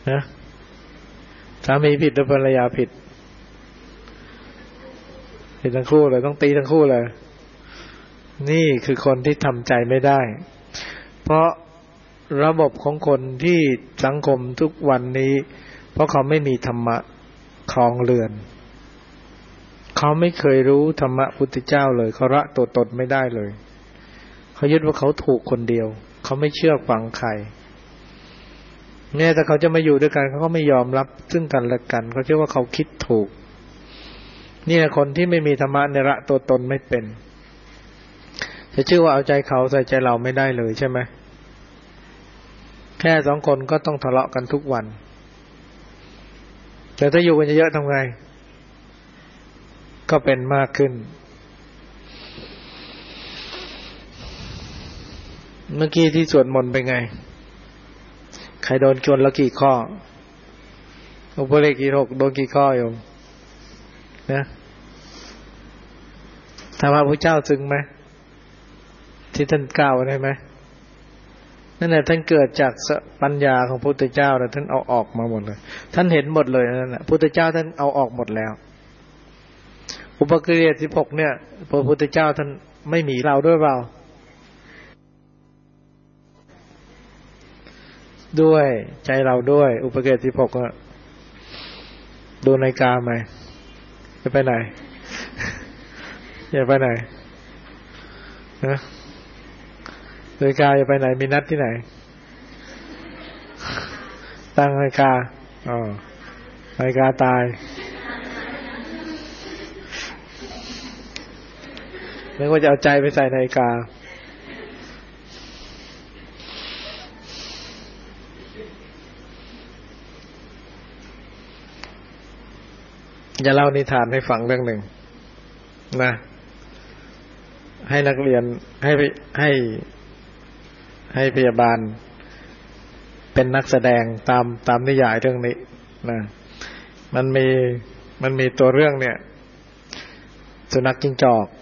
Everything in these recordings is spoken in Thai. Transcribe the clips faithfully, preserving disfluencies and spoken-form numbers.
นะสามีผิดหรือภรรยาผิดผิดทั้งคู่เลยต้องตีทั้งคู่เลยนี่คือคนที่ทำใจไม่ได้เพราะระบบของคนที่สังคมทุกวันนี้เพราะเขาไม่มีธรรมะครองเรือนเขาไม่เคยรู้ธรรมะพุทธเจ้าเลยเขาละตัวตนไม่ได้เลยเขายึดว่าเขาถูกคนเดียวเขาไม่เชื่อฟังใครเนี่ยแต่เขาจะมาอยู่ด้วยกันเขาก็ไม่ยอมรับซึ่งกันและกันเขาเชื่อว่าเขาคิดถูกนี่แหละคนที่ไม่มีธรรมะในละตัวตนไม่เป็นจะชื่อว่าเอาใจเขาใส่ใจเราไม่ได้เลยใช่ไหมแค่สองคนก็ต้องทะเลาะกันทุกวันแต่ถ้าอยู่กันเยอะๆทำไงก็เป็นมากขึ้นเมื่อกี้ที่สวดมนต์เป็นไงใครโดนชวนแล้วกี่ข้ออุปเลขกี่หกโดนกี่ข้อโยมนะธรรมะพระเจ้าซึ้งไหมที่ท่านกล่าวได้ไหมนั่นแหละท่านเกิดจากปัญญาของพระพุทธเจ้าแล้วท่านเอาออกมาหมดเลยท่านเห็นหมดเลยนั่นแหละพุทธเจ้าท่านเอาออกหมดแล้วอุปกิเลสสิบหกเนี่ยพระพุทธเจ้าท่านไม่มีเราด้วยเราด้วยใจเราด้วยอุปกิเลสสิบหกอ่ะดูนาฬิกาไหมจะไปไหนจะไปไหนนะนาฬิกาจะไปไหนมีนัดที่ไหนตั้งนาฬิกาอ๋อนาฬิกาตายนึกว่าจะเอาใจไปใส่นาฬิกาจะเล่านิทานให้ฟังเรื่องหนึ่งนะให้นักเรียนให้ให้ให้พยาบาลเป็นนักแสดงตามตามนิยายเรื่องนี้นะมันมีมันมีตัวเรื่องเนี่ยสุนัขจิ้งจอก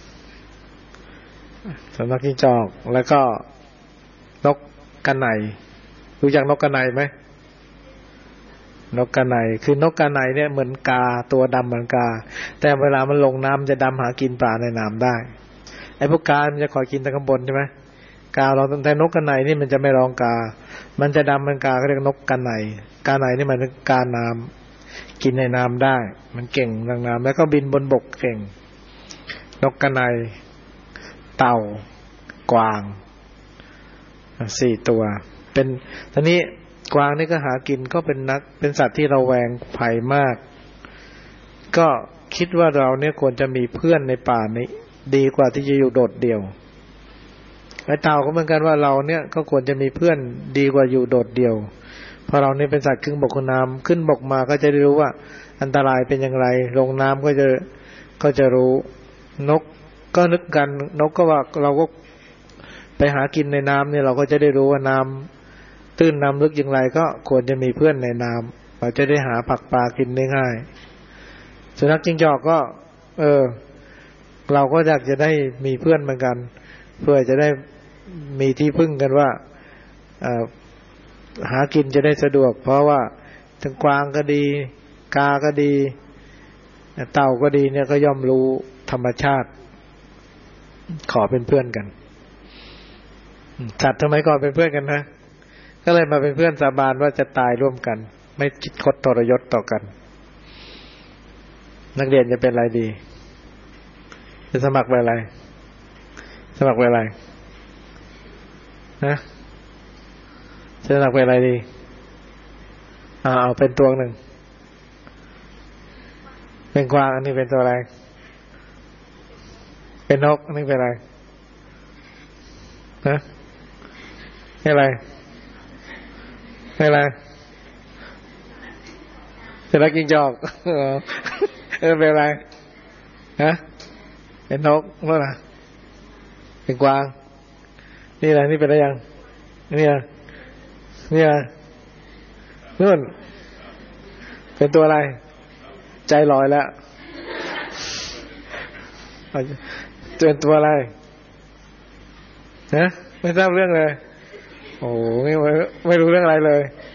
สุนัขจิ้งจอกแล้วก็นกกระไหนรู้จักนกกระไหนไหมนกกระไหนคือนกกระไหนเนี่ยเหมือนกาตัวดำเหมือนกาแต่เวลามันลงน้ำจะดำหากินปลาในน้ำได้ไอ้พวกกามันจะคอยกินแต่ข้างบนใช่ไหมกาเราแต่นกกระไหนนี่มันจะไม่ร้องกามันจะดำเหมือนกาเขาเรียกนกกระไหนกาไหนนี่มันกาน้ำกินในน้ำได้มันเก่งทางน้ำแล้วก็บินบนบกเก่งนกกระไหนเต่ากวางสี่ตัวเป็นทีนี้กวางนี่ก็หากินก็เป็นนักเป็นสัตว์ที่ระแวงภัยมากก็คิดว่าเราเนี่ยควรจะมีเพื่อนในป่านี้ดีกว่าที่จะอยู่โดดเดี่ยวไอ้เต่าก็เหมือนกันว่าเราเนี่ยก็ควรจะมีเพื่อนดีกว่าอยู่โดดเดี่ยวเพราะเราเนี่ยเป็นสัตว์ครึ่งบกครึ่งน้ำขึ้นบกมาก็จะได้รู้ว่าอันตรายเป็นอย่างไรลงน้ำก็จะก็จะรู้นกก็นึกกันนกก็ว่าเราก็ไปหากินในน้ำเนี่ยเราก็จะได้รู้ว่าน้ำตื้นน้ำลึกอย่างไรก็ควรจะมีเพื่อนในน้ำเราจะได้หาผักปลากินได้ง่ายสุนัขจิ้งจอกก็เออเราก็อยากจะได้มีเพื่อนเหมือนกันเพื่อจะได้มีที่พึ่งกันว่าหากินจะได้สะดวกเพราะว่าทั้งกวางก็ดีกาก็ดีเต่าก็ดีเนี่ยก็ย่อมรู้ธรรมชาติขอเป็นเพื่อนกันสัตว์ทำไมก่อนเป็นเพื่อนกันนะก็เลยมาเป็นเพื่อนสาบานว่าจะตายร่วมกันไม่คิดคดทรยศต่อกันนักเรียนจะเป็นอะไรดีจะสมัครไปอะไรสมัครไปอะไรนะจะสมัครไปอะไรดีอ่าเอาเป็นตัวหนึ่งเป็นกวางอันนี้เป็นตัวอะไรเป็นนกอันนี้เป็นอะไรนะเป็นอะไรเป็นอะไรเป็นนักจิ้งจอกเออเป็นอะไรฮะเป็นนกนั่นน่ะเป็นกวางนี่อะไรนี่เป็นอะไรยังนี่อะไรนี่อะไรนู่นเป็นตัวอะไรใจลอยแล้วเป็นตัวอะไรนะไม่ทราบเรื่องเลยโอ้ไม่ไม่รู้เรื่องอะไรเลย